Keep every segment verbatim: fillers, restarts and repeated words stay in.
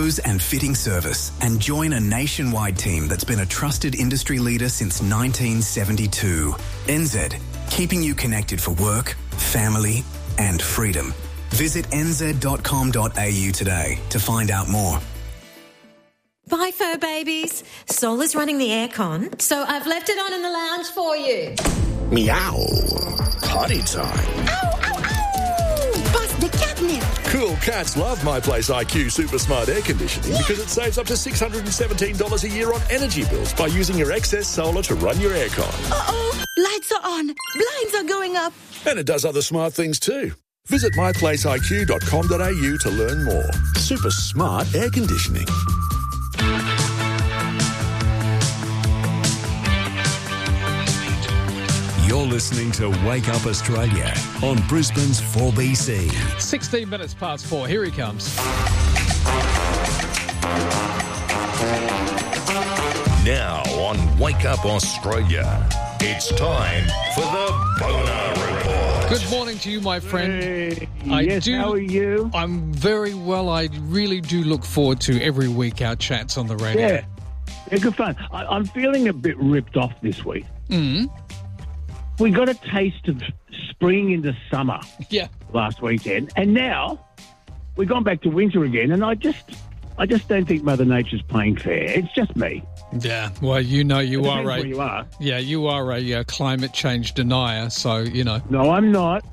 hose and fitting service and join a nationwide team that's been a trusted industry leader since nineteen seventy-two. N Z, keeping you connected for work, family and freedom. Visit n z dot com dot a u today to find out more. Bye, fur babies. Sol is running the aircon, so I've left it on in the lounge for you. Meow. Potty time. Ow, ow, ow! Bust the catnip. Cool cats love My Place I Q Super Smart Air Conditioning yeah. because it saves up to six hundred seventeen dollars a year on energy bills by using your excess solar to run your aircon. Uh-oh. Lights are on. Blinds are going up. And it does other smart things too. Visit my place I Q dot com dot a u to learn more. Super smart air conditioning. You're listening to Wake Up Australia on Brisbane's four B C. sixteen minutes past four. Here he comes. Now on Wake Up Australia, it's time for the Boner Report. Good morning to you, my friend. Hey, I yes, do, how are you? I'm very well. I really do look forward to every week our chats on the radio. Yeah, yeah good fun. I, I'm feeling a bit ripped off this week. Mm. We got a taste of spring into summer yeah. last weekend, and now we've gone back to winter again, and I just I just don't think Mother Nature's playing fair. It's just me. Yeah, well, you know you it are a... where you are. Yeah, you are a uh, climate change denier, so, you know. No, I'm not.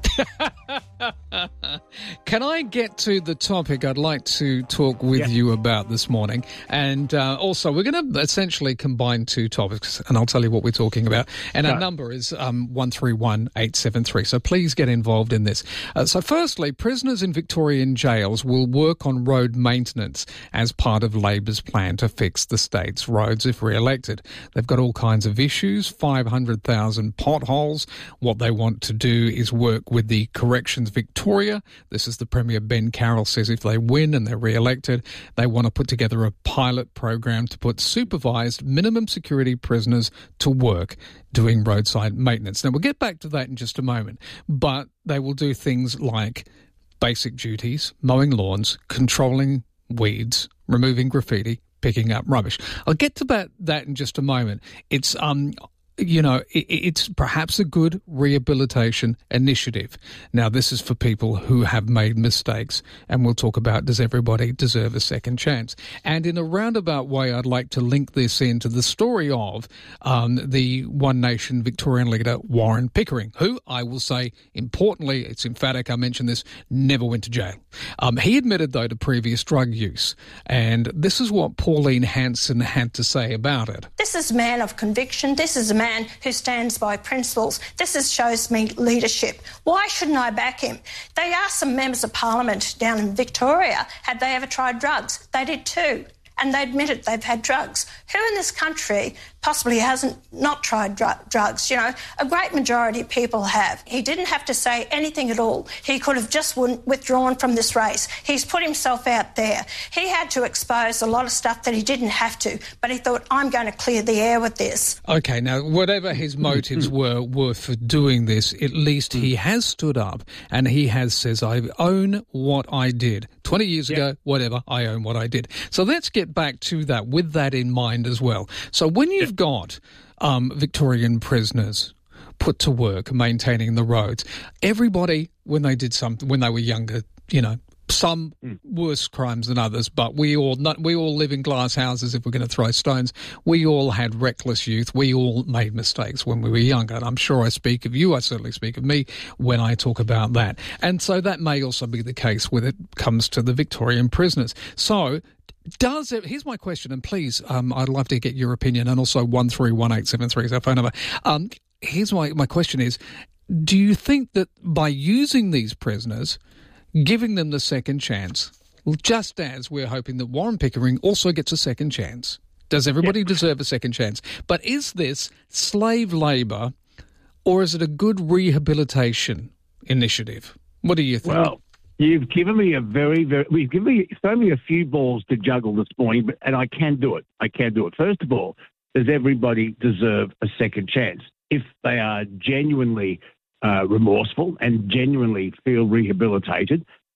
Can I get to the topic I'd like to talk with yeah. you about this morning? And uh, also, we're going to essentially combine two topics, and I'll tell you what we're talking about. And no. our number is um, one three one eight seven three, so please get involved in this. Uh, so firstly, prisoners in Victorian jails will work on road maintenance as part of Labor's plan to fix the state's roads if re-elected. They've got all kinds of issues, five hundred thousand potholes. What they want to do is work with the Corrections Victoria. This is the Premier Ben Carroll says if they win and they're re-elected, they want to put together a pilot program to put supervised minimum security prisoners to work doing roadside maintenance. Now, we'll get back to that in just a moment, but they will do things like basic duties, mowing lawns, controlling weeds, removing graffiti, picking up rubbish. I'll get to that, that in just a moment. It's, um, you know, it, it's perhaps a good rehabilitation initiative. Now, this is for people who have made mistakes, and we'll talk about does everybody deserve a second chance. And in a roundabout way, I'd like to link this into the story of um, the One Nation Victorian leader, Warren Pickering, who I will say, importantly, it's emphatic, I mentioned this, never went to jail. Um, he admitted, though, to previous drug use, and this is what Pauline Hanson had to say about it. This is a man of conviction. This is a man who stands by principles. This is, shows me leadership. Why shouldn't I back him? They asked some members of parliament down in Victoria, had they ever tried drugs? They did too. And they admitted they've had drugs. Who in this country possibly hasn't not tried dr- drugs? You know, a great majority of people have. He didn't have to say anything at all. He could have just withdrawn from this race. He's put himself out there. He had to expose a lot of stuff that he didn't have to, but he thought, I'm going to clear the air with this. OK, now, whatever his motives were, were for doing this, at least he has stood up and he has says, I own what I did. twenty years yep. ago, whatever, I own what I did. So let's get back to that with that in mind as well. So when you've yep. got um, Victorian prisoners put to work maintaining the roads, everybody, when they did something, when they were younger, you know, some mm. worse crimes than others, but we all not, we all live in glass houses if we're going to throw stones. We all had reckless youth. We all made mistakes when we were younger. And I'm sure I speak of you, I certainly speak of me when I talk about that. And so that may also be the case when it comes to the Victorian prisoners. So does it, here's my question, and please, um, I'd love to get your opinion, and also one three one eight seven three is our phone number. Um, here's my, my question is, do you think that by using these prisoners, giving them the second chance, just as we're hoping that Warren Pickering also gets a second chance, does everybody yeah. deserve a second chance? But is this slave labour, or is it a good rehabilitation initiative? What do you think? Well, you've given me a very, very, we've given me, thrown me a few balls to juggle this morning, but, and I can do it. I can do it. First of all, does everybody deserve a second chance? If they are genuinely uh, remorseful and genuinely feel rehabilitated,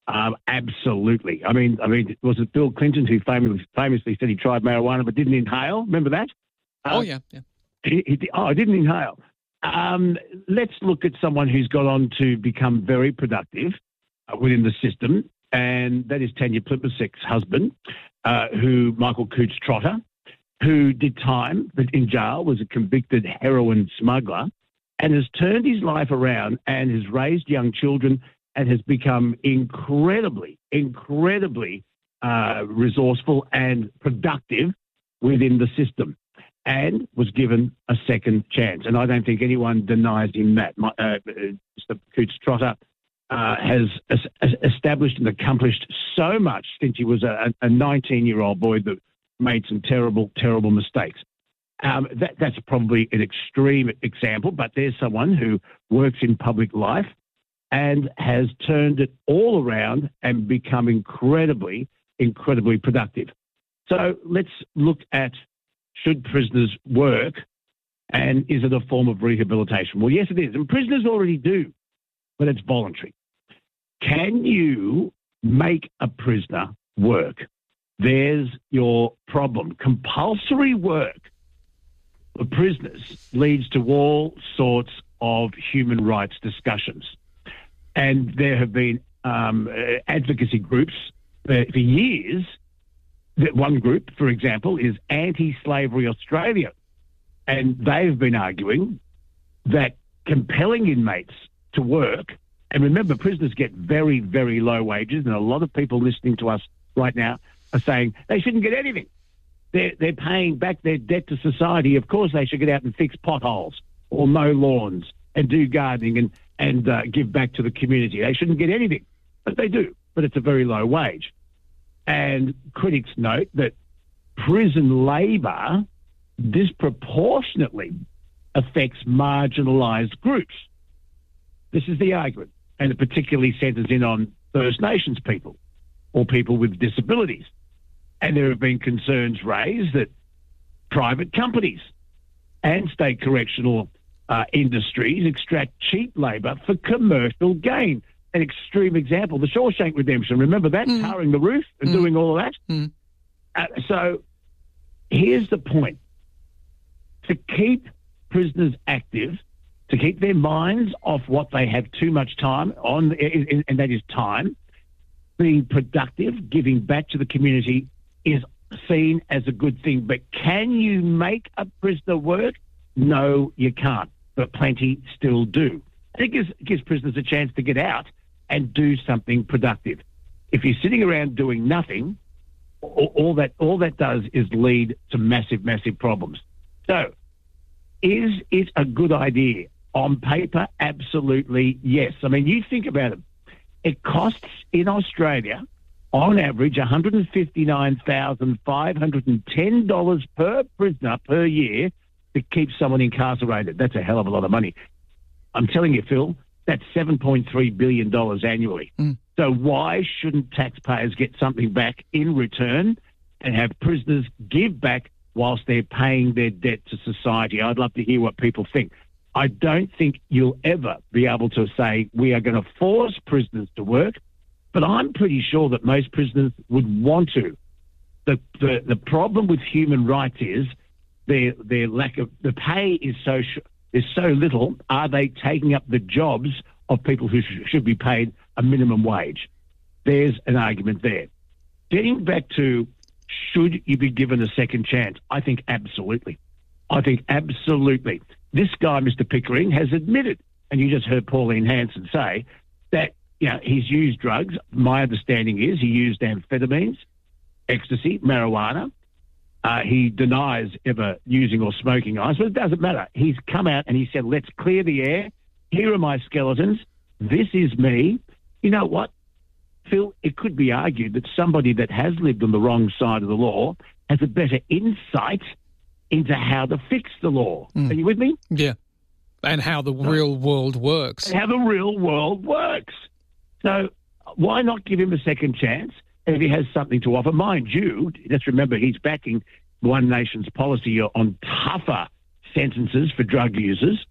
Um, absolutely. I mean, I mean, was it Bill Clinton who famously, famously said he tried marijuana but didn't inhale? Remember that? Oh, Uh, yeah, yeah. He, he, oh, I didn't inhale. Um, let's look at someone who's gone on to become very productive uh, within the system, and that is Tanya Plibersek's husband, uh, who Michael Coots Trotter, who did time but in jail, was a convicted heroin smuggler, and has turned his life around and has raised young children and has become incredibly, incredibly uh, resourceful and productive within the system, and was given a second chance. And I don't think anyone denies him that. My, uh, Mister Coots Trotter uh, has es- established and accomplished so much since he was a nineteen-year-old boy that made some terrible, terrible mistakes. Um, that, that's probably an extreme example, but there's someone who works in public life and has turned it all around and become incredibly, incredibly productive. So let's look at, should prisoners work, and is it a form of rehabilitation? Well, yes, it is. And prisoners already do, but it's voluntary. Can you make a prisoner work? There's your problem. Compulsory work for prisoners leads to all sorts of human rights discussions. And there have been um, advocacy groups uh, for years. That one group, for example, is Anti-Slavery Australia. And they've been arguing that compelling inmates to work, and remember, prisoners get very, very low wages, and a lot of people listening to us right now are saying they shouldn't get anything. They're, they're paying back their debt to society. Of course, they should get out and fix potholes or mow lawns and do gardening and, and uh, give back to the community. They shouldn't get anything, but they do. But it's a very low wage. And critics note that prison labour disproportionately affects marginalised groups. This is the argument, and it particularly centres in on First Nations people or people with disabilities. And there have been concerns raised that private companies and state correctional uh, industries extract cheap labour for commercial gain. An extreme example, the Shawshank Redemption. Remember that? Mm. Tarring the roof and mm. doing all of that? Mm. Uh, so here's the point. To keep prisoners active, to keep their minds off what they have too much time on, and that is time, being productive, giving back to the community is seen as a good thing. But can you make a prisoner work? No, you can't. But plenty still do. And it gives, gives prisoners a chance to get out and do something productive. If you're sitting around doing nothing, all, all that all that does is lead to massive, massive problems. So, is it a good idea? On paper, absolutely yes. I mean, you think about it. It costs in Australia, on average, one hundred fifty-nine thousand five hundred ten dollars per prisoner per year to keep someone incarcerated. That's a hell of a lot of money. I'm telling you, Phil, that's seven point three billion dollars annually. Mm. So why shouldn't taxpayers get something back in return and have prisoners give back whilst they're paying their debt to society? I'd love to hear what people think. I don't think you'll ever be able to say we are going to force prisoners to work, but I'm pretty sure that most prisoners would want to. The the, the problem with human rights is their their lack of the pay is so sh- is so little. Are they taking up the jobs of people who sh- should be paid a minimum wage? There's an argument there. Getting back to should you be given a second chance? I think absolutely. I think absolutely. This guy, Mister Pickering, has admitted, and you just heard Pauline Hanson say, that you know, he's used drugs. My understanding is he used amphetamines, ecstasy, marijuana. Uh, he denies ever using or smoking ice, but it doesn't matter. He's come out and he said, let's clear the air. Here are my skeletons. This is me. You know what, Phil? It could be argued that somebody that has lived on the wrong side of the law has a better insight into how to fix the law. Mm. Are you with me? Yeah. And how the so, real world works. And how the real world works. So why not give him a second chance if he has something to offer? Mind you, let's remember he's backing One Nation's policy on tougher sentences for drug users.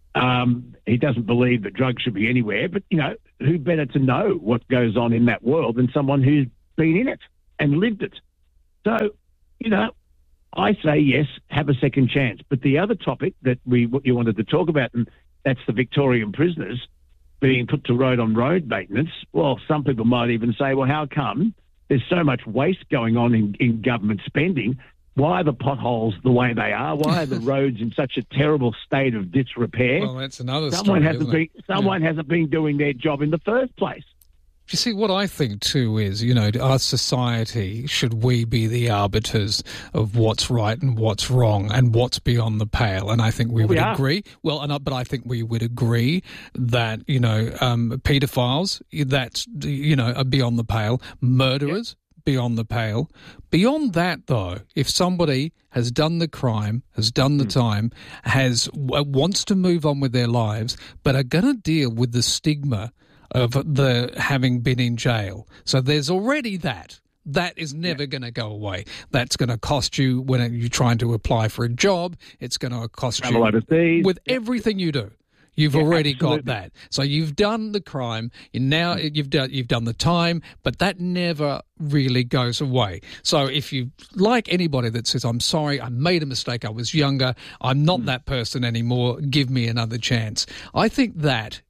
Um, he doesn't believe that drugs should be anywhere, but, you know, who better to know what goes on in that world than someone who's been in it and lived it? So, you know, I say yes, have a second chance. But the other topic that we what you wanted to talk about, and that's the Victorian prisoners being put to road on road maintenance. Well, some people might even say, well, how come there's so much waste going on in, in government spending? Why are the potholes the way they are? Why are the roads in such a terrible state of disrepair? Well, that's another someone story, hasn't isn't been it? someone Yeah. hasn't been doing their job in the first place. You see, what I think too is, you know, our society, should we be the arbiters of what's right and what's wrong and what's beyond the pale? And I think we Well, would we are. agree. Well, and, I- but I think we would agree that, you know, um, paedophiles, that's, you know, are beyond the pale. Murderers, beyond the pale. Beyond that, though, if somebody has done the crime, has done the time, has w- wants to move on with their lives, but are going to deal with the stigma of the having been in jail. So there's already that. That is never going to go away. That's going to cost you when you're trying to apply for a job. It's going to cost Travel you overseas. with everything you do. You've Yeah, already absolutely. got that. So you've done the crime. You now you've done you've done the time, but that never really goes away. So if you like anybody that says, "I'm sorry, I made a mistake. I was younger. I'm not that person anymore. Give me another chance." I think that,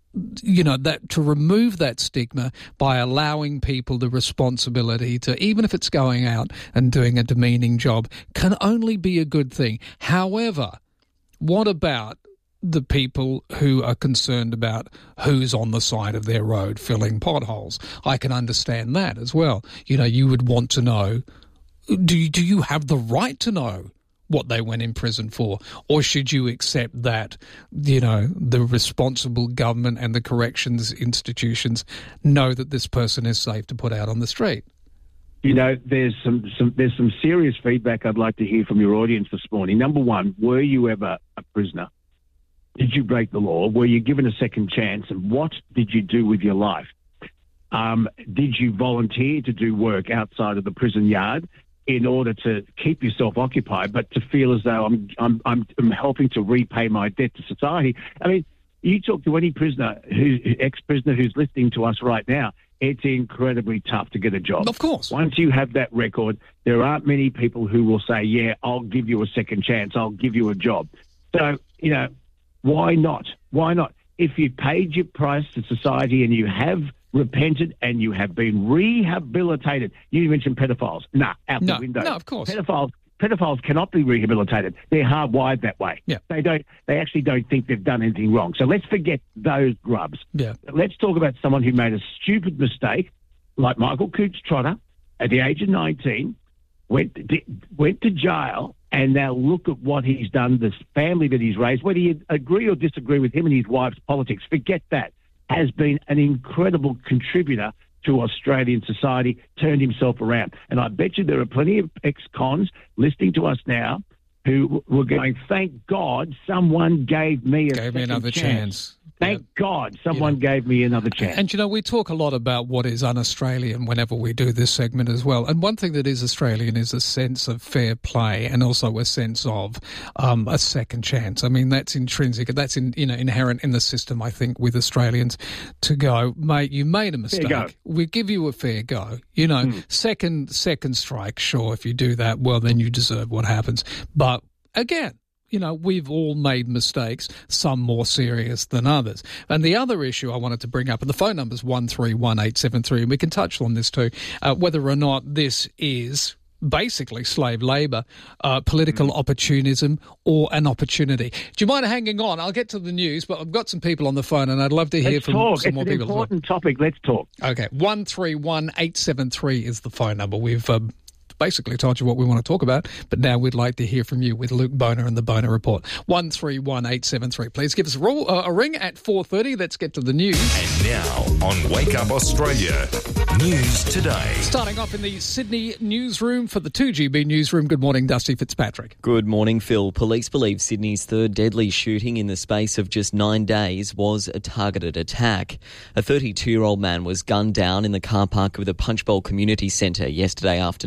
you know, that to remove that stigma by allowing people the responsibility to, even if it's going out and doing a demeaning job, can only be a good thing. However, what about the people who are concerned about who's on the side of their road filling potholes? I can understand that as well. You know, you would want to know, do you, do you have the right to know what they went in prison for? Or should you accept that, you know, the responsible government and the corrections institutions know that this person is safe to put out on the street? You know, there's some, some there's some serious feedback I'd like to hear from your audience this morning. Number one, were you ever a prisoner? Did you break the law? Were you given a second chance? And what did you do with your life? Um, did you volunteer to do work outside of the prison yard in order to keep yourself occupied, but to feel as though I'm I'm I'm, I'm helping to repay my debt to society? I mean, you talk to any prisoner, who ex-prisoner who's listening to us right now, it's incredibly tough to get a job. Of course. Once you have that record, there aren't many people who will say, yeah, I'll give you a second chance, I'll give you a job. So, you know, why not? Why not? If you paid your price to society and you have repented and you have been rehabilitated, you mentioned pedophiles. Nah, out No, the window. no, of course. Pedophiles, pedophiles cannot be rehabilitated. They're hardwired that way. Yeah. They don't. They actually don't think they've done anything wrong. So let's forget those grubs. Yeah. Let's talk about someone who made a stupid mistake, like Michael Cootes-Trotter, at the age of nineteen, went went to jail, and now look at what he's done, this family that he's raised. Whether you agree or disagree with him and his wife's politics, forget that. Has been an incredible contributor to Australian society, turned himself around. And I bet you there are plenty of ex-cons listening to us now who were going, thank God someone gave me a Gave me second another chance. Thank God someone gave me another chance. And, you know, we talk a lot about what is un-Australian whenever we do this segment as well. And one thing that is Australian is a sense of fair play and also a sense of um, a second chance. I mean, that's intrinsic. That's, in, you know, inherent in the system, I think, with Australians to go, mate, you made a mistake. go. We give you a fair go. You know, Mm. second, second strike, sure, if you do that, well, then you deserve what happens. But again, you know, we've all made mistakes, some more serious than others. And the other issue I wanted to bring up, and the phone number is one three one eight seven three, and we can touch on this too, uh, whether or not this is basically slave labour, uh, political mm. opportunism, or an opportunity. Do you mind hanging on? I'll get to the news, but I've got some people on the phone, and I'd love to hear Let's from talk. some It's more an people. It's an important topic. Let's talk. Okay, one three one eight seven three is the phone number. We've um, basically told you what we want to talk about, but now we'd like to hear from you with Luke Boner and the Boner Report. one three one eight seven three. Please give us a, roll, uh, a ring at four thirty. Let's get to the news. And now on Wake Up Australia, News Today. Starting off in the Sydney newsroom for the two G B newsroom. Good morning, Dusty Fitzpatrick. Good morning, Phil. Police believe Sydney's third deadly shooting in the space of just nine days was a targeted attack. A thirty-two-year-old man was gunned down in the car park of the Punchbowl Community Centre yesterday afternoon.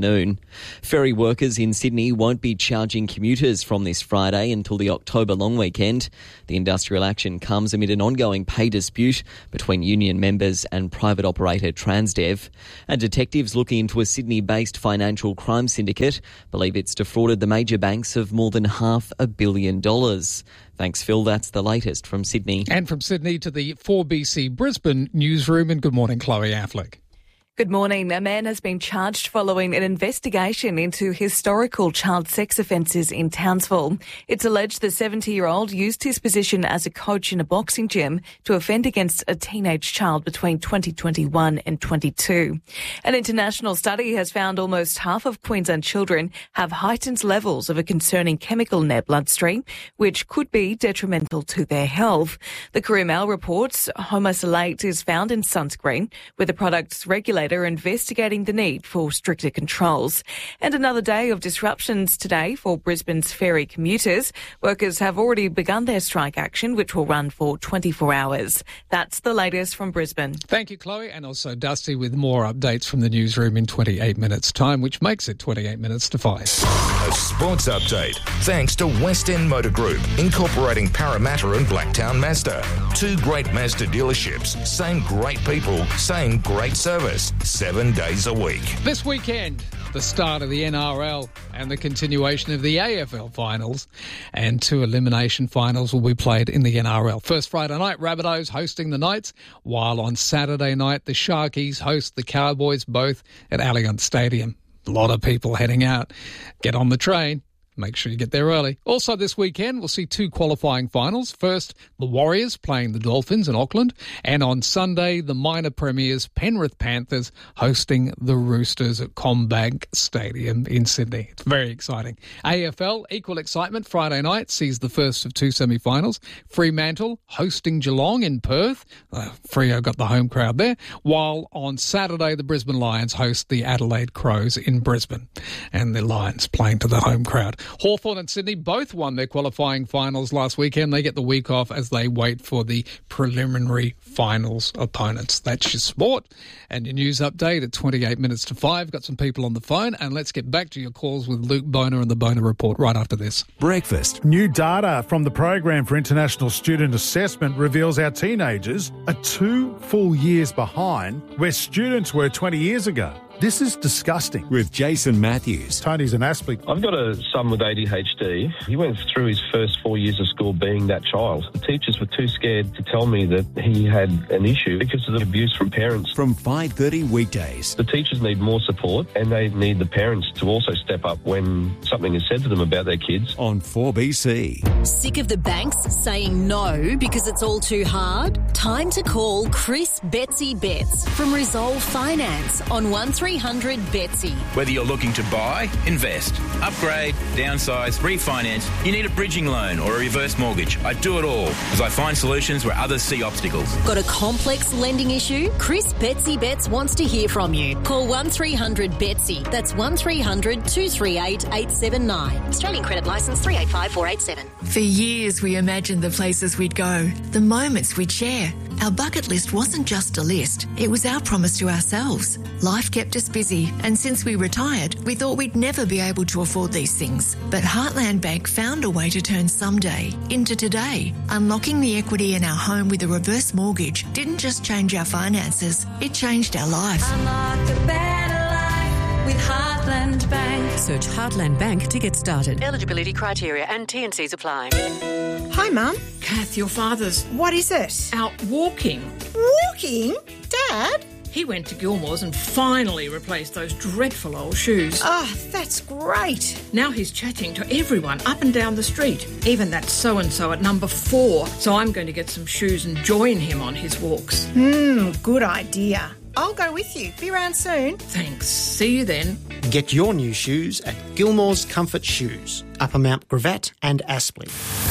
Ferry workers in Sydney won't be charging commuters from this Friday until the October long weekend. The industrial action comes amid an ongoing pay dispute between union members and private operator Transdev. And detectives looking into a Sydney-based financial crime syndicate believe it's defrauded the major banks of more than half a billion dollars. Thanks, Phil. That's the latest from Sydney. And from Sydney to the four B C Brisbane newsroom. And good morning, Chloe Affleck. Good morning. A man has been charged following an investigation into historical child sex offences in Townsville. It's alleged the seventy-year-old used his position as a coach in a boxing gym to offend against a teenage child between twenty twenty-one and twenty-two. An international study has found almost half of Queensland children have heightened levels of a concerning chemical in their bloodstream, which could be detrimental to their health. The Courier Mail reports homosalate is found in sunscreen, with the product's regulator investigating the need for stricter controls. And another day of disruptions today for Brisbane's ferry commuters. Workers have already begun their strike action, which will run for twenty-four hours. That's the latest from Brisbane. Thank you, Chloe. And also Dusty with more updates from the newsroom in twenty-eight minutes' time, which makes it twenty-eight minutes to five. A sports update thanks to West End Motor Group, incorporating Parramatta and Blacktown Mazda. Two great Mazda dealerships, same great people, same great service. Seven days a week. This weekend, the start of the N R L and the continuation of the A F L finals, and two elimination finals will be played in the N R L. First Friday night, Rabbitohs hosting the Knights, while on Saturday night, the Sharkies host the Cowboys, both at Allianz Stadium. A lot of people heading out. Get on the train. Make sure you get there early. Also this weekend, we'll see two qualifying finals. First, the Warriors playing the Dolphins in Auckland. And on Sunday, the minor premiers, Penrith Panthers, hosting the Roosters at CommBank Stadium in Sydney. It's very exciting. A F L, equal excitement. Friday night sees the first of two semi-finals. Fremantle hosting Geelong in Perth. Uh, Freo got the home crowd there. While on Saturday, the Brisbane Lions host the Adelaide Crows in Brisbane. And the Lions playing to the home crowd. Hawthorn and Sydney both won their qualifying finals last weekend. They get the week off as they wait for the preliminary finals opponents. That's your sport and your news update at twenty-eight minutes to five. Got some people on the phone, and let's get back to your calls with Luke Boner and the Boner Report right after this. Breakfast. New data from the Program for International Student Assessment reveals our teenagers are two full years behind where students were twenty years ago. This is disgusting. With Jason Matthews. Tony's an Aspley. I've got a son with A D H D. He went through his first four years of school being that child. The teachers were too scared to tell me that he had an issue because of the abuse from parents. From five thirty weekdays. The teachers need more support, and they need the parents to also step up when something is said to them about their kids. On four B C. Sick of the banks saying no because it's all too hard? Time to call Chris Betsy Betts from Resolve Finance on one three hundred Betsy. Whether you're looking to buy, invest, upgrade, downsize, refinance, you need a bridging loan or a reverse mortgage. I do it all as I find solutions where others see obstacles. Got a complex lending issue? Chris Betsy Betts wants to hear from you. Call one three hundred Betsy. That's one three hundred two three eight eight seven nine. Australian Credit Licence three eight five four eight seven. For years we imagined the places we'd go, the moments we'd share. Our bucket list wasn't just a list, it was our promise to ourselves. Life kept us busy, and since we retired, we thought we'd never be able to afford these things. But Heartland Bank found a way to turn someday into today. Unlocking the equity in our home with a reverse mortgage didn't just change our finances, it changed our life. Unlock a better life with Heartland Bank. Search Heartland Bank to get started. Eligibility criteria and T and Cs apply. Hi, Mum. Kath, your father's... What is it? Out walking. Walking? Dad? He went to Gilmore's and finally replaced those dreadful old shoes. Oh, that's great. Now he's chatting to everyone up and down the street, even that so-and-so at number four. So I'm going to get some shoes and join him on his walks. Hmm, good idea. I'll go with you. Be around soon. Thanks. See you then. Get your new shoes at Gilmore's Comfort Shoes, Upper Mount Gravatt and Aspley.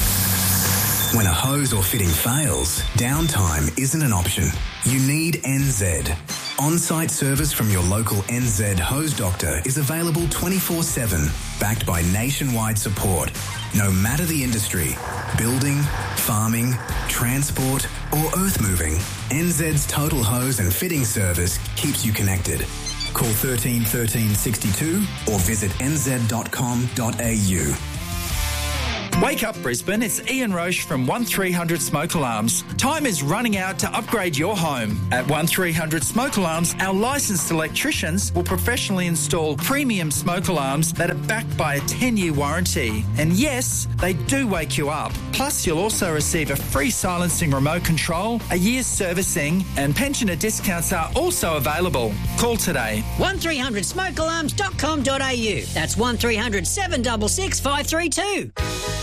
When a hose or fitting fails, downtime isn't an option. You need N Z. On-site service from your local N Z hose doctor is available twenty-four seven, backed by nationwide support. No matter the industry, building, farming, transport or earth moving, N Z's total hose and fitting service keeps you connected. Call thirteen thirteen sixty-two or visit n z dot com dot a u. Wake up Brisbane, it's Ian Roche from one three hundred Smoke Alarms. Time is running out to upgrade your home. At one three hundred Smoke Alarms, our licensed electricians will professionally install premium smoke alarms that are backed by a ten-year warranty. And yes, they do wake you up. Plus, you'll also receive a free silencing remote control, a year's servicing, and pensioner discounts are also available. Call today. one three hundred smoke alarms dot com dot a u. That's one three hundred seven six six five three two.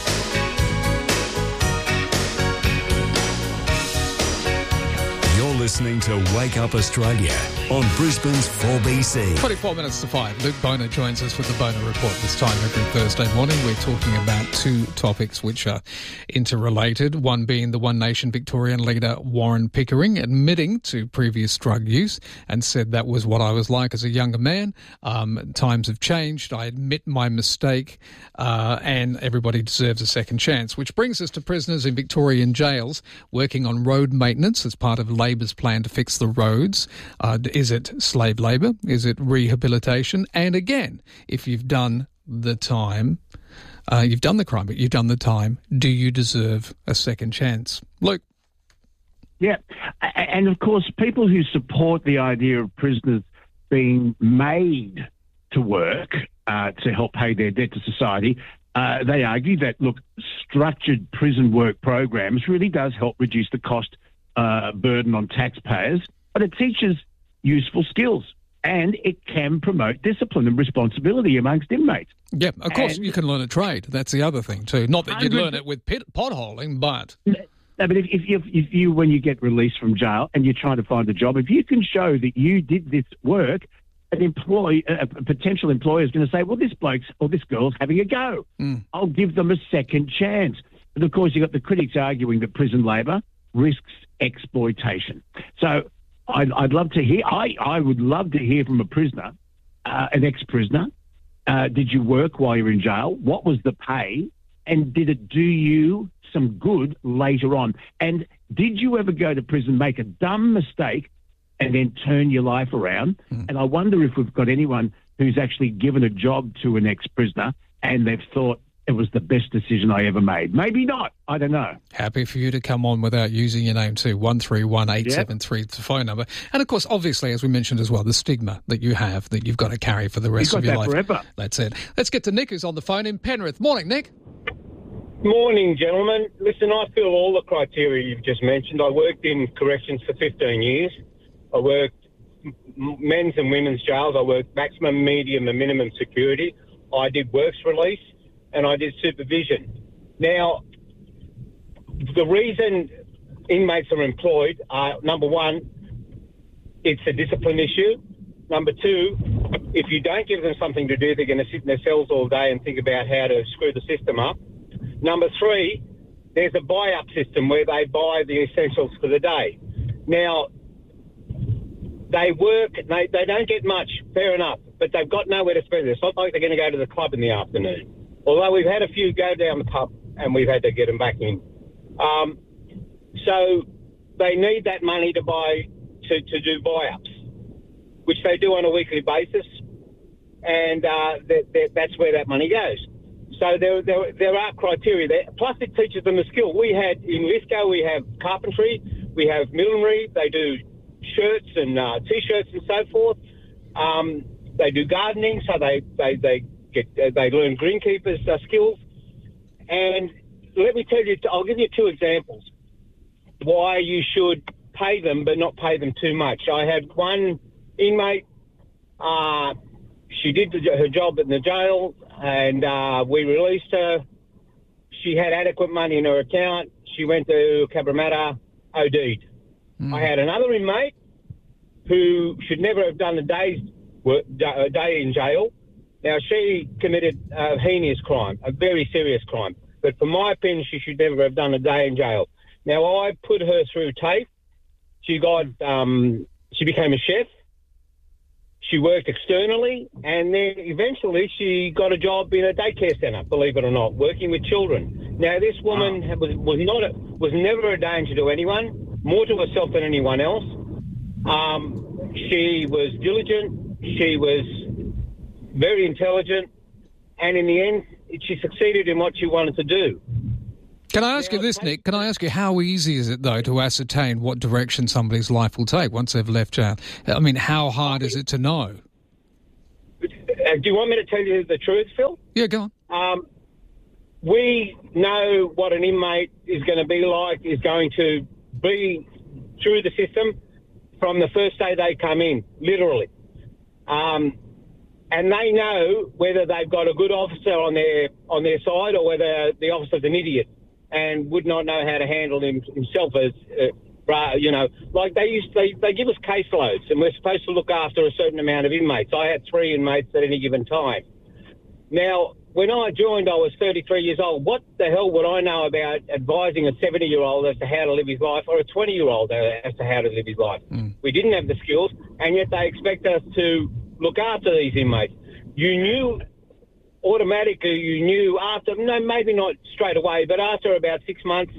You're listening to Wake Up Australia on Brisbane's four B C. twenty-four minutes to five. Luke Boner joins us with the Boner Report this time every Thursday morning. We're talking about two topics which are interrelated, one being the One Nation Victorian leader Warren Pickering admitting to previous drug use and said that was what I was like as a younger man. Um, times have changed. I admit my mistake uh, and everybody deserves a second chance, which brings us to prisoners in Victorian jails working on road maintenance as part of Labor's plan to fix the roads. Uh, is it slave labour? Is it rehabilitation? And again, if you've done the time, uh, you've done the crime, but you've done the time, do you deserve a second chance? Luke? Yeah, and of course, people who support the idea of prisoners being made to work uh, to help pay their debt to society, uh, they argue that, look, structured prison work programs really does help reduce the cost Uh, burden on taxpayers, but it teaches useful skills and it can promote discipline and responsibility amongst inmates. Yeah, of course, and you can learn a trade. That's the other thing too. Not that you'd learn it with pit, potholing, but... No, but if, if, you, if you, when you get released from jail and you're trying to find a job, if you can show that you did this work, an employee, a, a potential employer is going to say, well, this bloke's or this girl's having a go. Mm. I'll give them a second chance. But of course, you've got the critics arguing that prison labour risks exploitation. So I'd, I'd love to hear, I, I would love to hear from a prisoner, uh, an ex-prisoner. Uh, did you work while you were in jail? What was the pay? And did it do you some good later on? And did you ever go to prison, make a dumb mistake, and then turn your life around? Mm. And I wonder if we've got anyone who's actually given a job to an ex-prisoner and they've thought, it was the best decision I ever made. Maybe not. I don't know. Happy for you to come on without using your name too. one three one eight seven three yep. the phone number. And of course, obviously, as we mentioned as well, the stigma that you have that you've got to carry for the rest you've of your got life. that forever. That's it. Let's get to Nick, who's on the phone in Penrith. Morning, Nick. Morning, gentlemen. Listen, I feel all the criteria you've just mentioned. I worked in corrections for fifteen years. I worked men's and women's jails. I worked maximum, medium and minimum security. I did works release. And I did supervision. Now, the reason inmates are employed are, number one, it's a discipline issue. Number two, if you don't give them something to do, they're going to sit in their cells all day and think about how to screw the system up. Number three, there's a buy-up system where they buy the essentials for the day. Now, they work, they, they don't get much, fair enough, but they've got nowhere to spend it. It's not like they're going to go to the club in the afternoon. Although we've had a few go down the pub and we've had to get them back in. Um, so they need that money to buy, to, to do buy-ups, which they do on a weekly basis, and uh, that, that, that's where that money goes. So there, there, there are criteria there. Plus it teaches them a skill. We had, in Lisco, we have carpentry, we have millinery, they do shirts and uh, T-shirts and so forth. Um, they do gardening, so they, they, they Get, uh, they learn greenkeepers uh, skills. And let me tell you, I'll give you two examples why you should pay them but not pay them too much. I had one inmate, uh, she did the, her job in the jail and uh, we released her. She had adequate money in her account. She went to Cabramatta, OD'd. Mm. I had another inmate who should never have done a day's work, a day in jail. Now, she committed a heinous crime, a very serious crime. But for my opinion, she should never have done a day in jail. Now, I put her through TAFE. She got, um, she became a chef. She worked externally. And then eventually she got a job in a daycare centre, believe it or not, working with children. Now, this woman was, was, not a, was never a danger to anyone, more to herself than anyone else. Um, she was diligent. she was very intelligent, and in the end, she succeeded in what she wanted to do. Can I ask you this, Nick? Can I ask you how easy is it, though, to ascertain what direction somebody's life will take once they've left jail? I mean, how hard is it to know? Uh, do you want me to tell you the truth, Phil? Yeah, go on. Um, we know what an inmate is going to be like, is going to be through the system from the first day they come in, literally. Um, and they know whether they've got a good officer on their on their side or whether the officer's an idiot and would not know how to handle him, himself as, uh, you know, like they used they, they give us caseloads and we're supposed to look after a certain amount of inmates. I had three inmates at any given time. Now, when I joined, I was thirty-three years old. What the hell would I know about advising a seventy-year-old as to how to live his life or a twenty-year-old as to how to live his life? Mm. We didn't have the skills, and yet they expect us to look after these inmates. You knew automatically, you knew after, no, maybe not straight away, but after about six months,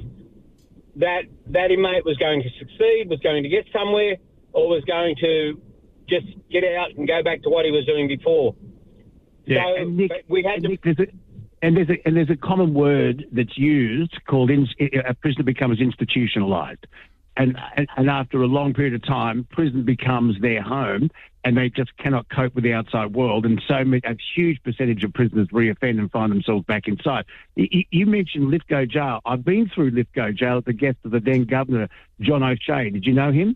that that inmate was going to succeed, was going to get somewhere, or was going to just get out and go back to what he was doing before. Yeah, so and Nick, we had and to... Nick, there's a, and there's a and there's a common word that's used called in, a prisoner becomes institutionalised, and, and and after a long period of time, prison becomes their home, and they just cannot cope with the outside world, and so a huge percentage of prisoners reoffend and find themselves back inside. You, you mentioned Lithgow Jail. I've been through Lithgow Jail at the guest of the then Governor John O'Shea. Did you know him?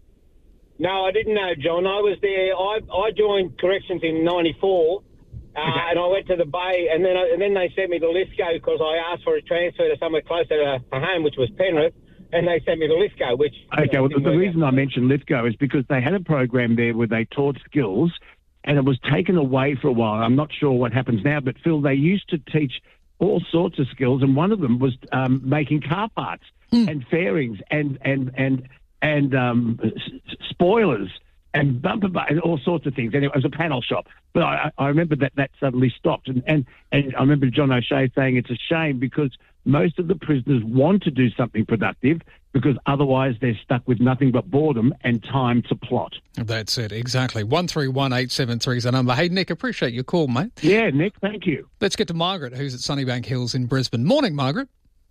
No, I didn't know John. I was there. I I joined corrections in ninety-four. Uh, okay. And I went to the Bay, and then I, and then they sent me to Lithgow because I asked for a transfer to somewhere closer to, to home, which was Penrith, and they sent me to Lithgow, which... Okay, know, well, the, the reason I mentioned Lithgow is because they had a program there where they taught skills, and it was taken away for a while. I'm not sure what happens now, but, Phil, they used to teach all sorts of skills, and one of them was um, making car parts mm. and fairings and, and, and, and um, s- spoilers and bumper bar and all sorts of things. And it was a panel shop. But I, I remember that that suddenly stopped. And, and, and I remember John O'Shea saying it's a shame because most of the prisoners want to do something productive because otherwise they're stuck with nothing but boredom and time to plot. That's it, exactly. one three one eight seven three is the number. Hey, Nick, appreciate your call, mate. Yeah, Nick, thank you. Let's get to Margaret, who's at Sunnybank Hills in Brisbane. Morning, Margaret.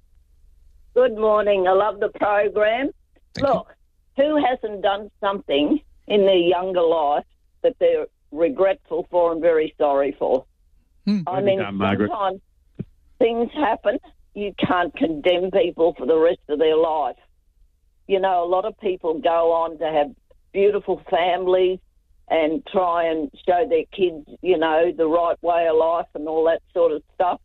Good morning. I love the program. Thank Look, you. Who hasn't done something in their younger life that they're regretful for and very sorry for? Hmm. I mean, done, Margaret? sometimes things happen. You can't condemn people for the rest of their life. You know, a lot of people go on to have beautiful families and try and show their kids, you know, the right way of life and all that sort of stuff.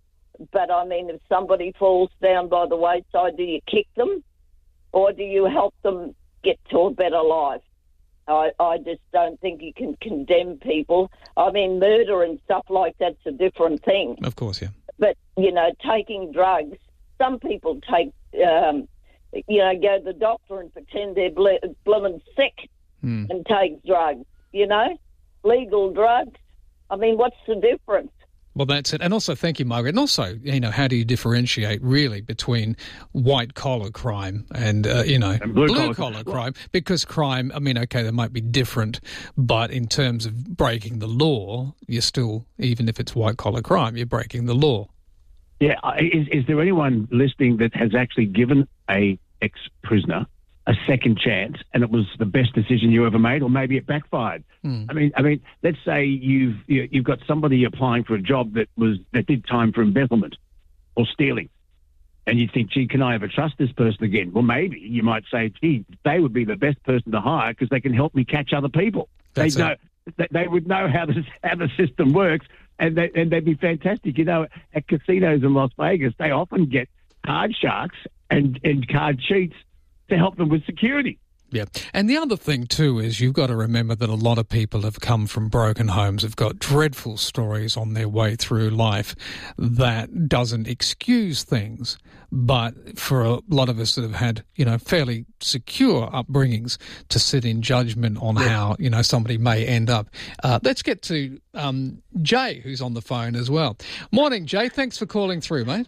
But, I mean, if somebody falls down by the wayside, do you kick them or do you help them get to a better life? I, I just don't think you can condemn people. I mean, murder and stuff like that's a different thing. Of course, yeah. But, you know, taking drugs, some people take, um, you know, go to the doctor and pretend they're bl- blooming sick mm. and take drugs, you know, legal drugs. I mean, what's the difference? Well, that's it. And also, thank you, Margaret. And also, you know, how do you differentiate really between white-collar crime and, uh, you know, blue-collar blue crime? Because crime, I mean, okay, they might be different, but in terms of breaking the law, you're still, even if it's white-collar crime, you're breaking the law. Yeah. Is, is there anyone listening that has actually given a ex-prisoner a second chance and it was the best decision you ever made, or maybe it backfired? Mm. I mean, I mean, let's say you've you- you've got somebody applying for a job that was that did time for embezzlement or stealing, and you think, gee, can I ever trust this person again? Well, maybe you might say, gee, they would be the best person to hire because they can help me catch other people. That's they know it. they would know how the how the system works, and they, and they'd be fantastic. You know, at casinos in Las Vegas, they often get card sharks and and card cheats to help them with security. Yeah. And the other thing, too, is you've got to remember that a lot of people have come from broken homes, have got dreadful stories on their way through life. That doesn't excuse things. But for a lot of us that have had, you know, fairly secure upbringings, to sit in judgment on yeah. how, you know, somebody may end up. Uh, let's get to um, Jay, who's on the phone as well. Morning, Jay. Thanks for calling through, mate.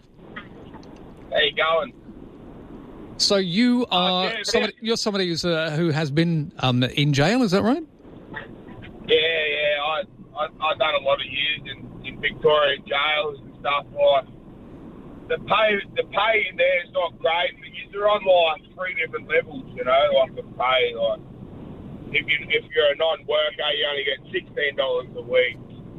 How you going? So you are uh, yeah, somebody, you're somebody who's, uh, who has been um, in jail, is that right? Yeah, yeah. I, I, I've done a lot of years in, in Victorian jails and stuff. Like, the pay, the pay in there is not great, but you're on like three different levels, you know, like the pay. Like, if you if you're a non-worker, you only get sixteen dollars a week.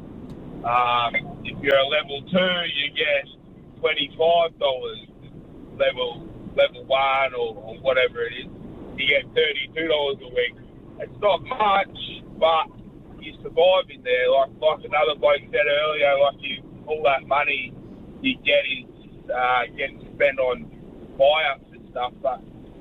Um, if you're a level two, you get twenty-five dollars. Level level one or, or whatever it is, you get thirty-two dollars a week. It's not much, but you survive in there. Like like another bloke said earlier, like you all that money you get is uh, getting spent on buy-ups and stuff. But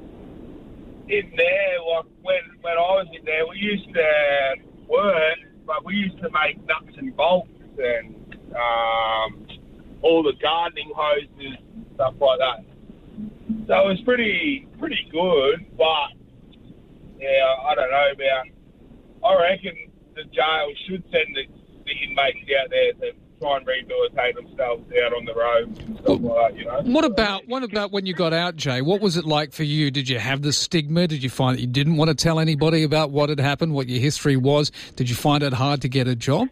in there, like when when I was in there, we used to work, but we used to make nuts and bolts and um, all the gardening hoses and stuff like that. So it was pretty pretty good, but yeah, I don't know about. I reckon the jail should send the, the inmates out there to try and rehabilitate themselves out on the road and stuff well, like that, you know. What about what about when you got out, Jay? What was it like for you? Did you have the stigma? Did you find that you didn't want to tell anybody about what had happened, what your history was? Did you find it hard to get a job?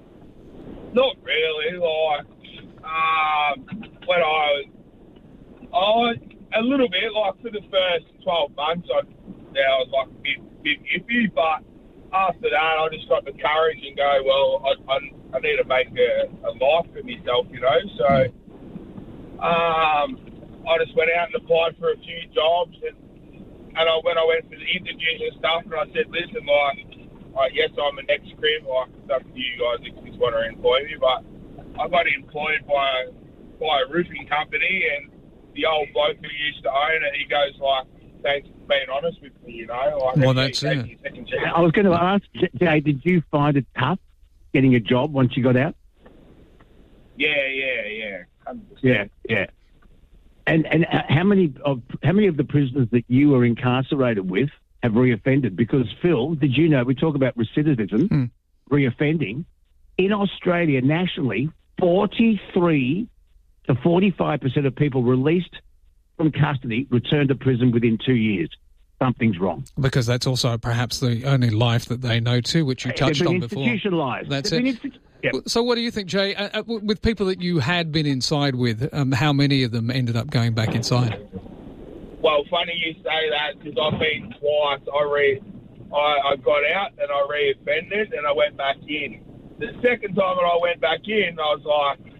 Not really. Like, um, when I was, I, a little bit, like for the first twelve months, I, yeah, I was like a bit, bit iffy, but after that, I just got the courage and go, well, I, I, I need to make a, a life for myself, you know. So um, I just went out and applied for a few jobs, and and I, when I went for the interviews and stuff, and I said, listen, like, like yes, I'm an ex-crim, like, it's up to you guys if you just want to employ me, but I got employed by by a roofing company, and the old bloke who used to own it, he goes like, thanks for being honest with me, you know. Like, well, that's it. I was going to ask, Jay, did you find it tough getting a job once you got out? Yeah, yeah, yeah. one hundred percent. Yeah, yeah. And and uh, how many of how many of the prisoners that you were incarcerated with have reoffended? Because, Phil, did you know, we talk about recidivism, hmm. reoffending. In Australia, nationally, forty-three to forty-five percent of people released from custody return to prison within two years. Something's wrong. Because that's also perhaps the only life that they know too, which you touched on before. Institutionalised. That's They've it. been institu- yep. So what do you think, Jay, uh, with people that you had been inside with, um, how many of them ended up going back inside? Well, funny you say that, because I've been twice. I, re- I, I got out and I reoffended and I went back in. The second time that I went back in, I was like,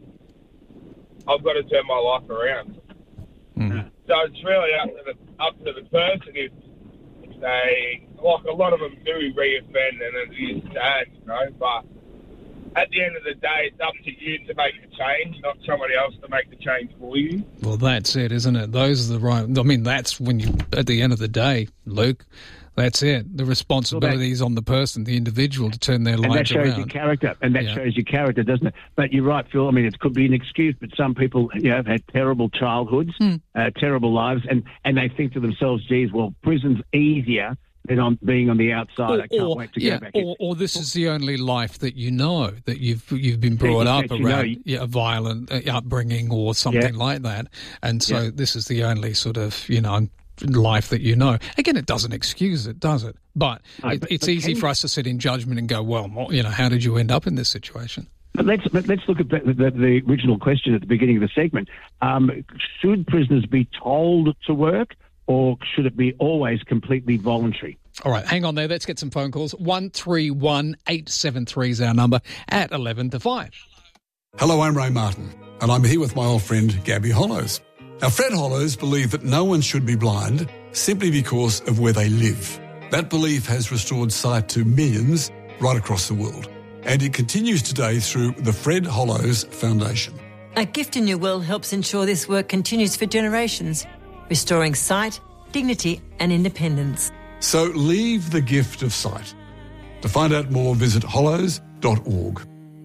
I've got to turn my life around. Mm. So it's really up to the up to the person if, if they, like a lot of them do reoffend, and it is sad, you know, but at the end of the day, it's up to you to make the change, not somebody else to make the change for you. Well, that's it, isn't it? Those are the right, I mean, that's when you, at the end of the day, Luke, that's it. The responsibility well, is on the person, the individual, to turn their lives around. And that shows around. your character, and that yeah. shows your character, doesn't it? But you're right, Phil. I mean, it could be an excuse, but some people, you know, have had terrible childhoods, hmm. uh, terrible lives, and, and they think to themselves, geez, well, prison's easier than on being on the outside. Or, I can't or, wait to yeah, go back or, in. or this is the only life that you know, that you've you've been brought yeah, up you around know. yeah, a violent uh, upbringing or something yeah. like that. And so yeah. this is the only sort of, you know, life that you know. Again, it doesn't excuse it, does it? But, no, it, but it's but easy for us to sit in judgment and go, well, you know, how did you end up in this situation? But let's but let's look at the, the, the original question at the beginning of the segment. Um, should prisoners be told to work, or should it be always completely voluntary? All right, hang on there. Let's get some phone calls. one three one eight seven three is our number at eleven to five. Hello, I'm Ray Martin, and I'm here with my old friend Gabby Hollows. Now, Fred Hollows believed that no one should be blind simply because of where they live. That belief has restored sight to millions right across the world, and it continues today through the Fred Hollows Foundation. A Gift in Your Will helps ensure this work continues for generations, restoring sight, dignity and independence. So leave the gift of sight. To find out more, visit hollows dot org.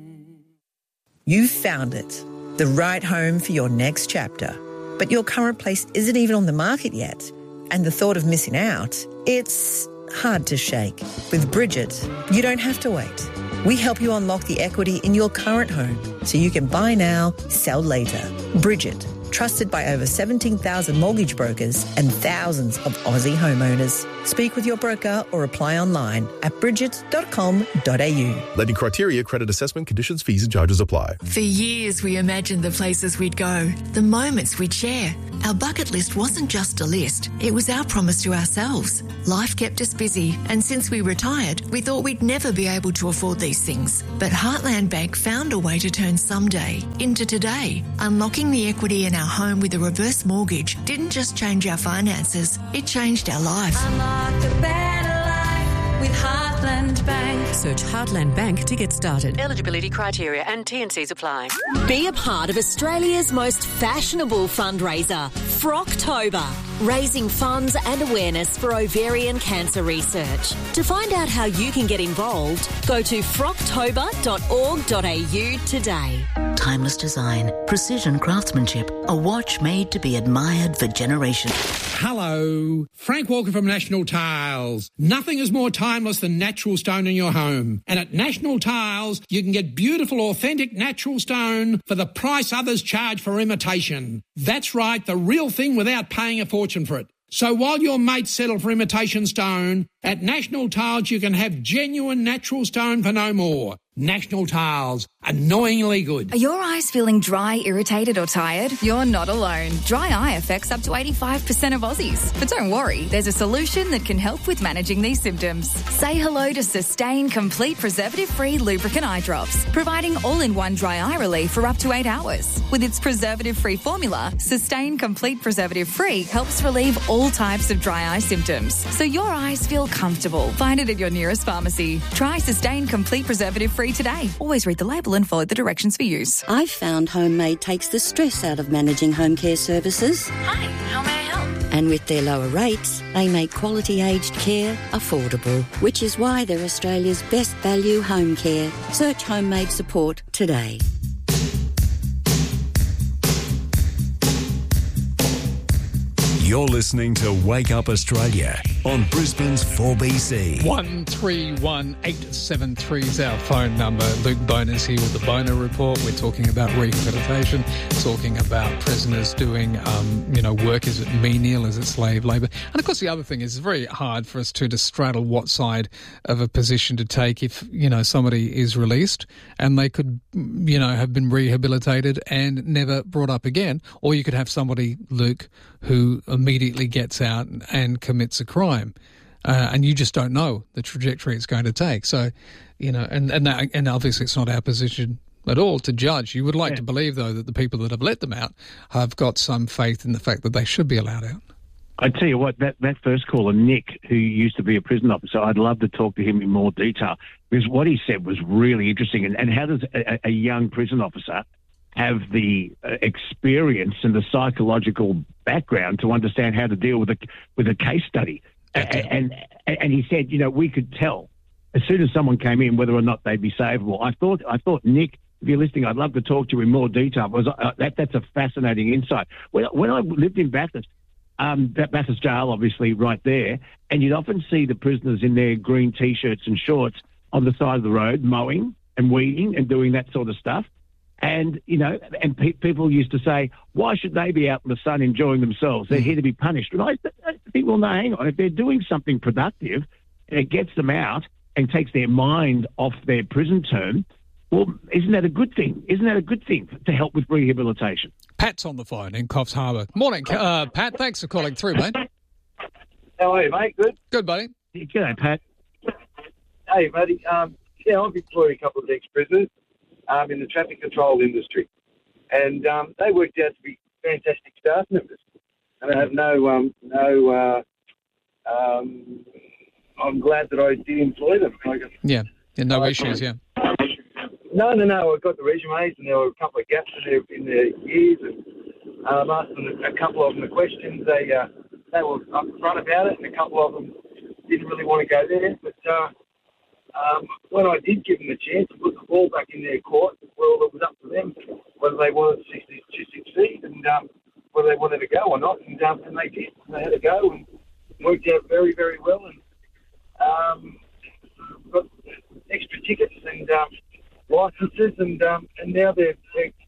You've found it, the right home for your next chapter. But your current place isn't even on the market yet. And the thought of missing out, it's hard to shake. With Bridget, you don't have to wait. We help you unlock the equity in your current home so you can buy now, sell later. Bridget, trusted by over seventeen thousand mortgage brokers and thousands of Aussie homeowners. Speak with your broker or apply online at bridget dot com dot a u. Lending criteria, credit assessment, conditions, fees and charges apply. For years, we imagined the places we'd go, the moments we'd share. Our bucket list wasn't just a list, it was our promise to ourselves. Life kept us busy, and since we retired, we thought we'd never be able to afford these things. But Heartland Bank found a way to turn someday into today. Unlocking the equity in our home with a reverse mortgage didn't just change our finances, it changed our life. Unlock a better life with Heartland Bank. Search Heartland Bank to get started. Eligibility criteria and T and Cs apply. Be a part of Australia's most fashionable fundraiser, Frocktober, raising funds and awareness for ovarian cancer research. To find out how you can get involved, go to frocktober dot org dot a u today. Timeless design, precision craftsmanship, a watch made to be admired for generations. Hello, Frank Walker from National Tiles. Nothing is more timeless than natural stone in your home. And at National Tiles, you can get beautiful, authentic natural stone for the price others charge for imitation. That's right, the real thing without paying a fortune for it. So while your mates settle for imitation stone, at National Tiles you can have genuine natural stone for no more. National Tiles, annoyingly good. Are your eyes feeling dry, irritated or tired? You're not alone. Dry eye affects up to eighty-five percent of Aussies. But don't worry, there's a solution that can help with managing these symptoms. Say hello to Sustain Complete Preservative-Free Lubricant Eye Drops, providing all-in-one dry eye relief for up to eight hours. With its preservative-free formula, Sustain Complete Preservative-Free helps relieve all types of dry eye symptoms, so your eyes feel comfortable. Find it at your nearest pharmacy. Try Sustain Complete Preservative-Free today. Always read the label and follow the directions for use. I've found Homemade takes the stress out of managing home care services. Hi, how may I help? And with their lower rates, they make quality aged care affordable, which is why they're Australia's best value home care. Search Homemade support today. You're listening to Wake Up Australia on Brisbane's four B C. one three one eight seven three is our phone number. Luke Boner's here with the Boner Report. We're talking about rehabilitation, talking about prisoners doing, um, you know, work. Is it menial? Is it slave labour? And of course the other thing is it's very hard for us to, to straddle what side of a position to take if, you know, somebody is released and they could, you know, have been rehabilitated and never brought up again. Or you could have somebody, Luke, who immediately gets out and commits a crime, uh, and you just don't know the trajectory it's going to take. So, you know, and and that, and obviously it's not our position at all to judge. You would like yeah. to believe, though, that the people that have let them out have got some faith in the fact that they should be allowed out. I tell you what, that, that first caller, Nick, who used to be a prison officer, I'd love to talk to him in more detail, because what he said was really interesting. And, and how does a, a young prison officer have the uh, experience and the psychological background to understand how to deal with a with a case study? And, and and he said, you know, we could tell as soon as someone came in whether or not they'd be savable. I thought, I thought, Nick, if you're listening, I'd love to talk to you in more detail. Was uh, that that's a fascinating insight. When when I lived in Bathurst, um, Bathurst Jail, obviously, right there, and you'd often see the prisoners in their green t-shirts and shorts on the side of the road, mowing and weeding and doing that sort of stuff. And, you know, and pe- people used to say, why should they be out in the sun enjoying themselves? They're here to be punished. And I, I think, well, no, hang on. If they're doing something productive and it gets them out and takes their mind off their prison term, well, isn't that a good thing? Isn't that a good thing to help with rehabilitation? Pat's on the phone in Coffs Harbour. Morning, uh, Pat. Thanks for calling through, mate. How are you, mate? Good? Good, buddy. Yeah, g'day, Pat. Hey, buddy. Um, yeah, I've employed a couple of ex-prisoners. Um, in the traffic control industry, and um, they worked out to be fantastic staff members. And I have no, um, no. Uh, um, I'm glad that I did employ them. I got, yeah, yeah, no uh, issues. Yeah. No, no, no. I got the resumes, and there were a couple of gaps in their in their years, and um, asked them a couple of them the questions. They uh, they were upfront about it, and a couple of them didn't really want to go there, but. Uh, Um, when I did give them a chance to put the ball back in their court, well, it was up to them whether they wanted to succeed and um, whether they wanted to go or not. And, um, and they did. They had to go and worked out very, very well. And um, got extra tickets and um, licences, and um, and now they're, they're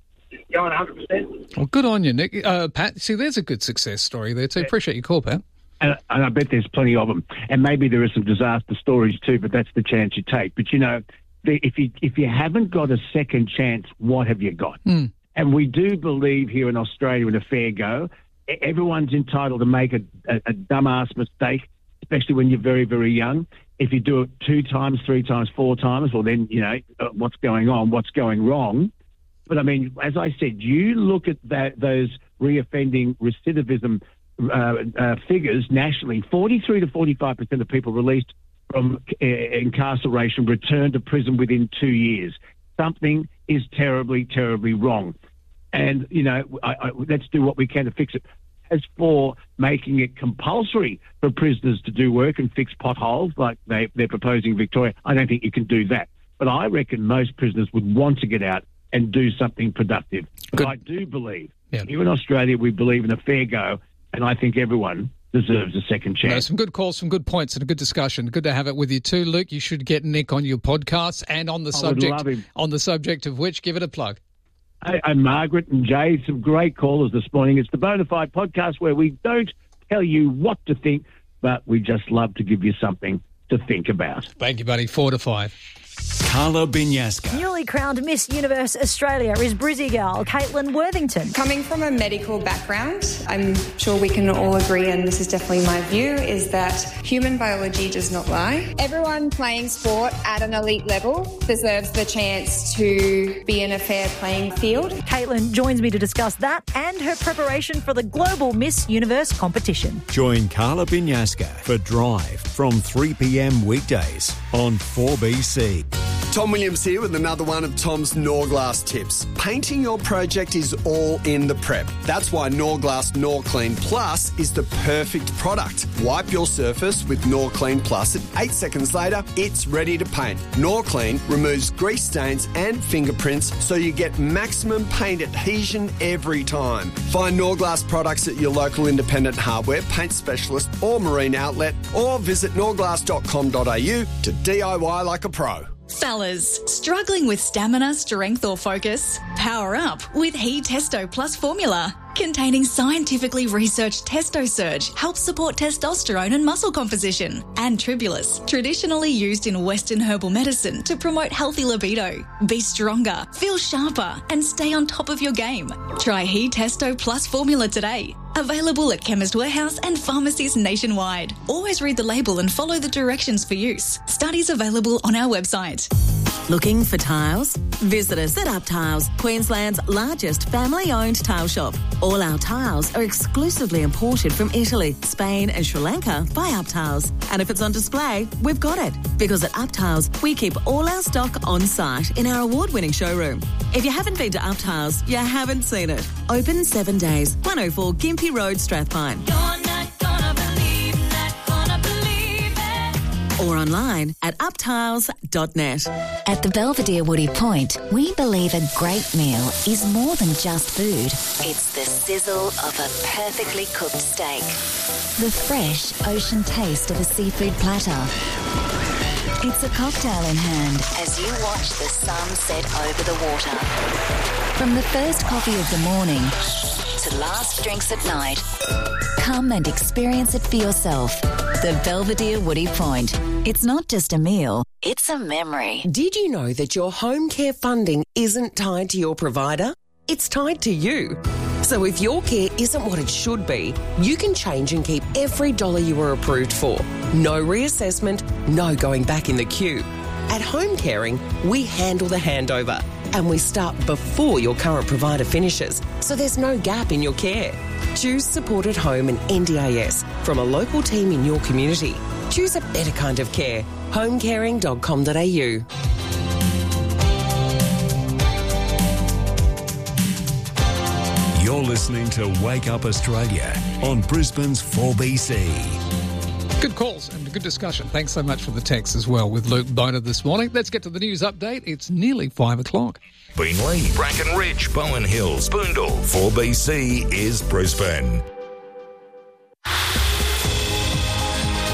going one hundred percent. Well, good on you, Nick. Uh, Pat, see, there's a good success story there too. Yeah. Appreciate your call, Pat. And, and I bet there's plenty of them. And maybe there are some disaster stories too, but that's the chance you take. But, you know, the, if you if you haven't got a second chance, what have you got? Mm. And we do believe here in Australia in a fair go. Everyone's entitled to make a, a, a dumbass mistake, especially when you're very, very young. If you do it two times, three times, four times, well, then, you know, what's going on, what's going wrong. But, I mean, as I said, you look at that those reoffending recidivism uh, uh, figures nationally, forty-three to forty-five percent of people released from uh, incarceration return to prison within two years. Something is terribly, terribly wrong. And, you know, I, I, let's do what we can to fix it. As for making it compulsory for prisoners to do work and fix potholes like they, they're proposing in Victoria, I don't think you can do that. But I reckon most prisoners would want to get out and do something productive. But Good. I do believe, yeah. here in Australia, we believe in a fair go, and I think everyone deserves a second chance. No, some good calls, some good points, and a good discussion. Good to have it with you too, Luke. You should get Nick on your podcast, and on the I subject would love him. on the subject of which, give it a plug. Hey, and Margaret and Jay, some great callers this morning. It's the Bonafide podcast where we don't tell you what to think, but we just love to give you something to think about. Thank you, buddy. Four to five. Carla Binyasca. Newly crowned Miss Universe Australia is Brizzy girl Caitlin Worthington. Coming from a medical background, I'm sure we can all agree, and this is definitely my view, is that human biology does not lie. Everyone playing sport at an elite level deserves the chance to be in a fair playing field. Caitlin joins me to discuss that and her preparation for the global Miss Universe competition. Join Carla Binyasca for Drive from three p.m. weekdays on four B C. Tom Williams here with another one of Tom's Norglass tips. Painting your project is all in the prep. That's why Norglass Norclean Plus is the perfect product. Wipe your surface with Norclean Plus and eight seconds later, it's ready to paint. Norclean removes grease stains and fingerprints so you get maximum paint adhesion every time. Find Norglass products at your local independent hardware, paint specialist or marine outlet, or visit norglass dot com dot a u to D I Y like a pro. Fellas, struggling with stamina, strength or focus? Power up with He Testo Plus formula. Containing scientifically researched Testo Surge helps support testosterone and muscle composition. And Tribulus, traditionally used in Western herbal medicine to promote healthy libido. Be stronger, feel sharper and stay on top of your game. Try He Testo Plus formula today. Available at Chemist Warehouse and pharmacies nationwide. Always read the label and follow the directions for use. Studies available on our website. Looking for tiles? Visit us at Up Tiles, Queensland's largest family-owned tile shop. All our tiles are exclusively imported from Italy, Spain and Sri Lanka by Up Tiles. And if it's on display, we've got it. Because at Up Tiles, we keep all our stock on site in our award-winning showroom. If you haven't been to Up Tiles, you haven't seen it. Open seven days, one oh four Gympie Road, Strathpine. Or online at up tiles dot net. At the Belvedere Woody Point, we believe a great meal is more than just food. It's the sizzle of a perfectly cooked steak, the fresh ocean taste of a seafood platter. It's a cocktail in hand as you watch the sun set over the water. From the first coffee of the morning to last drinks at night, come and experience it for yourself. The Belvedere Woody Point. It's not just a meal, it's a memory. Did you know that your home care funding isn't tied to your provider? It's tied to you. So if your care isn't what it should be, you can change and keep every dollar you were approved for. No reassessment, no going back in the queue. At Home Caring, we handle the handover and we start before your current provider finishes, so there's no gap in your care. Choose Support at Home and N D I S from a local team in your community. Choose a better kind of care. home caring dot com dot a u. You're listening to Wake Up Australia on Brisbane's four B C. Good calls and a good discussion. Thanks so much for the text as well with Luke Boner this morning. Let's get to the news update. It's nearly five o'clock. Beenleigh, Brackenridge, Bowen Hill, Spoondle. four B C is Brisbane.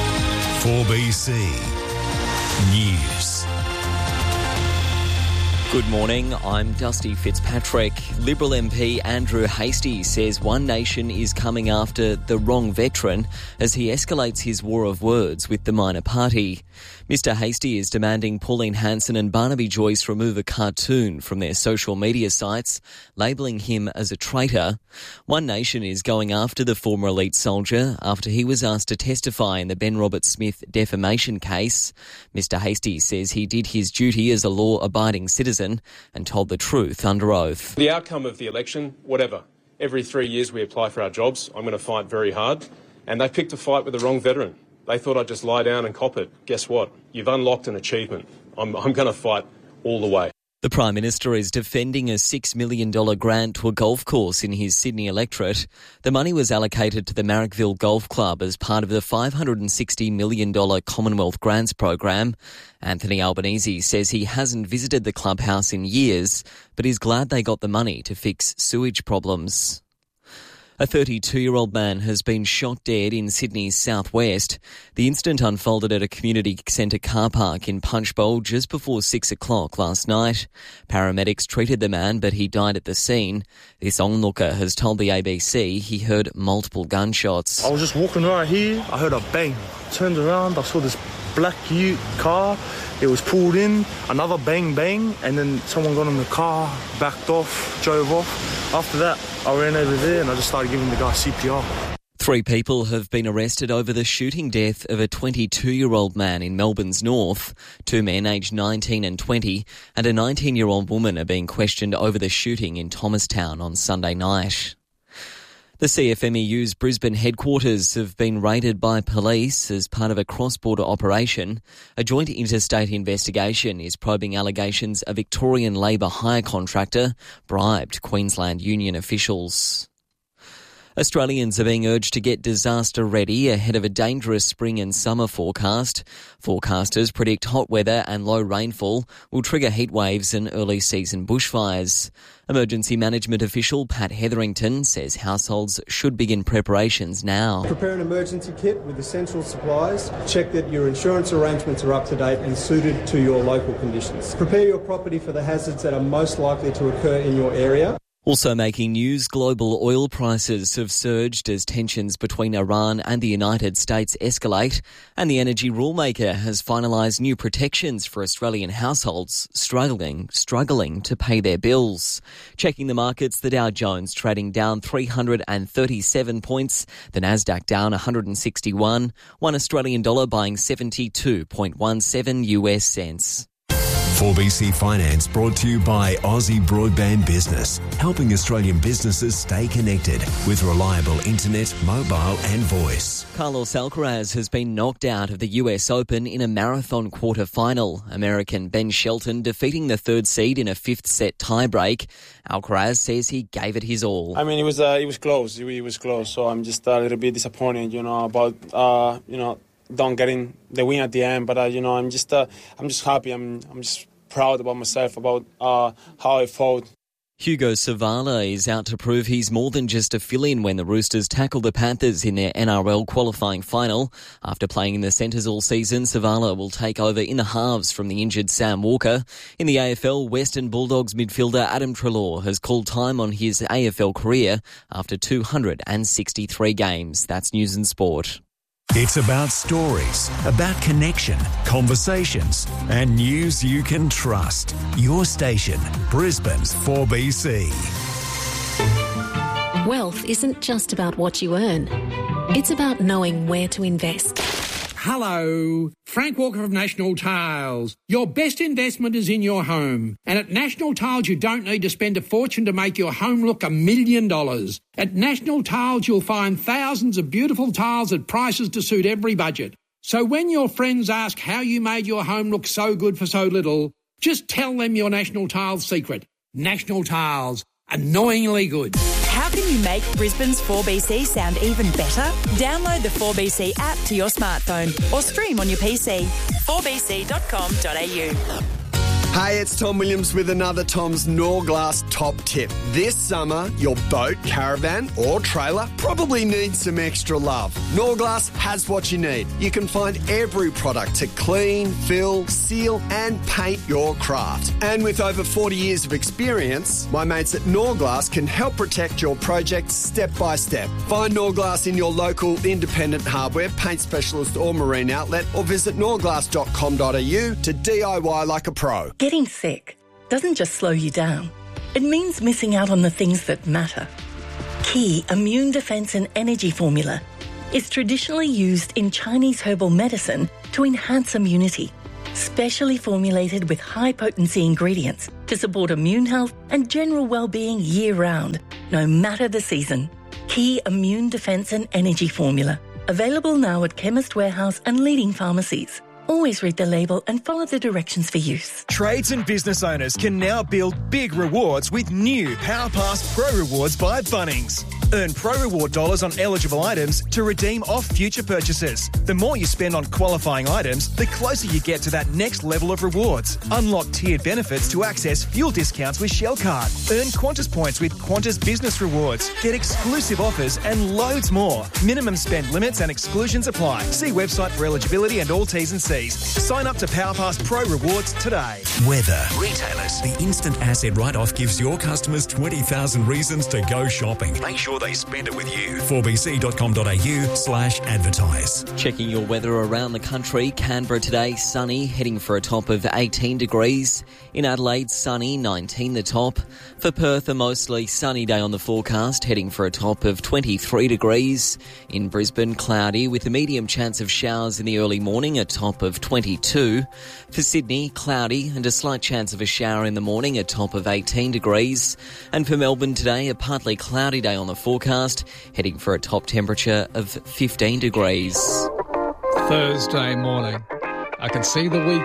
four B C News. Good morning, I'm Dusty Fitzpatrick. Liberal M P Andrew Hastie says One Nation is coming after the wrong veteran as he escalates his war of words with the minor party. Mister Hastie is demanding Pauline Hanson and Barnaby Joyce remove a cartoon from their social media sites, labelling him as a traitor. One Nation is going after the former elite soldier after he was asked to testify in the Ben Roberts-Smith defamation case. Mister Hastie says he did his duty as a law-abiding citizen and told the truth under oath. The outcome of the election, whatever. Every three years we apply for our jobs. I'm going to fight very hard. And they picked a fight with the wrong veteran. They thought I'd just lie down and cop it. Guess what? You've unlocked an achievement. I'm, I'm going to fight all the way. The Prime Minister is defending a six million dollars grant to a golf course in his Sydney electorate. The money was allocated to the Marrickville Golf Club as part of the five hundred sixty million dollars Commonwealth Grants program. Anthony Albanese says he hasn't visited the clubhouse in years, but is glad they got the money to fix sewage problems. A thirty-two-year-old man has been shot dead in Sydney's southwest. The incident unfolded at a community centre car park in Punchbowl just before six o'clock last night. Paramedics treated the man, but he died at the scene. This onlooker has told the A B C he heard multiple gunshots. I was just walking right here. I heard a bang. Turned around. I saw this black ute car. It was pulled in. Another bang, bang. And then someone got in the car, backed off, drove off. After that, I ran over there and I just started giving the guy C P R. Three people have been arrested over the shooting death of a twenty-two-year-old man in Melbourne's north. Two men aged nineteen and twenty and a nineteen-year-old woman are being questioned over the shooting in Thomastown on Sunday night. The C F M E U's Brisbane headquarters have been raided by police as part of a cross-border operation. A joint interstate investigation is probing allegations a Victorian Labor hire contractor bribed Queensland union officials. Australians are being urged to get disaster ready ahead of a dangerous spring and summer forecast. Forecasters predict hot weather and low rainfall will trigger heat waves and early season bushfires. Emergency management official Pat Hetherington says households should begin preparations now. Prepare an emergency kit with essential supplies. Check that your insurance arrangements are up to date and suited to your local conditions. Prepare your property for the hazards that are most likely to occur in your area. Also making news, global oil prices have surged as tensions between Iran and the United States escalate, and the energy rulemaker has finalised new protections for Australian households struggling struggling to pay their bills. Checking the markets, the Dow Jones trading down three hundred thirty-seven points, the Nasdaq down one hundred sixty-one, one Australian dollar buying seventy-two point one seven U S cents. four B C Finance brought to you by Aussie Broadband Business, helping Australian businesses stay connected with reliable internet, mobile and voice. Carlos Alcaraz has been knocked out of the U S Open in a marathon quarter-final. American Ben Shelton defeating the third seed in a fifth-set tiebreak. Alcaraz says he gave it his all. I mean, it was uh, it was close. It was close. So I'm just a little bit disappointed, you know, about uh, you know, don't getting the win at the end. But uh, you know, I'm just uh, I'm just happy. I'm I'm just proud about myself, about uh, how I fought. Hugo Savala is out to prove he's more than just a fill-in when the Roosters tackle the Panthers in their N R L qualifying final. After playing in the centres all season, Savala will take over in the halves from the injured Sam Walker. In the A F L, Western Bulldogs midfielder Adam Treloar has called time on his A F L career after two hundred sixty-three games. That's News and Sport. It's about stories, about connection, conversations, and news you can trust. Your station, Brisbane's four B C. Wealth isn't just about what you earn. It's about knowing where to invest. Hello, Frank Walker from National Tiles. Your best investment is in your home. And at National Tiles, you don't need to spend a fortune to make your home look a million dollars. At National Tiles, you'll find thousands of beautiful tiles at prices to suit every budget. So when your friends ask how you made your home look so good for so little, just tell them your National Tiles secret. National Tiles, annoyingly good. How can you make Brisbane's four B C sound even better? Download the four B C app to your smartphone or stream on your P C. four b c dot com dot a u. Hey, it's Tom Williams with another Tom's Norglass top tip. This summer, your boat, caravan or trailer probably needs some extra love. Norglass has what you need. You can find every product to clean, fill, seal and paint your craft. And with over forty years of experience, my mates at Norglass can help protect your project step by step. Find Norglass in your local independent hardware, paint specialist or marine outlet, or visit norglass dot com dot a u to D I Y like a pro. Getting sick doesn't just slow you down. It means missing out on the things that matter. Key Immune Defense and Energy Formula is traditionally used in Chinese herbal medicine to enhance immunity, specially formulated with high-potency ingredients to support immune health and general well-being year-round, no matter the season. Key Immune Defense and Energy Formula. Available now at Chemist Warehouse and leading pharmacies. Always read the label and follow the directions for use. Trades and business owners can now build big rewards with new PowerPass Pro Rewards by Bunnings. Earn Pro Reward dollars on eligible items to redeem off future purchases. The more you spend on qualifying items, the closer you get to that next level of rewards. Unlock tiered benefits to access fuel discounts with Shell Card. Earn Qantas points with Qantas Business Rewards. Get exclusive offers and loads more. Minimum spend limits and exclusions apply. See website for eligibility and all T's and C's. Sign up to PowerPass Pro Rewards today. Weather. Retailers. The instant asset write-off gives your customers twenty thousand reasons to go shopping. Make sure they spend it with you. four b c dot com dot a u slash advertise. Checking your weather around the country. Canberra today, sunny, heading for a top of eighteen degrees. In Adelaide, sunny, nineteen the top. For Perth, a mostly sunny day on the forecast, heading for a top of twenty-three degrees. In Brisbane, cloudy, with a medium chance of showers in the early morning, a top of twenty-two. For Sydney, cloudy and a slight chance of a shower in the morning, a top of eighteen degrees. And for Melbourne today, a partly cloudy day on the forecast, heading for a top temperature of fifteen degrees. Thursday morning. I can see the week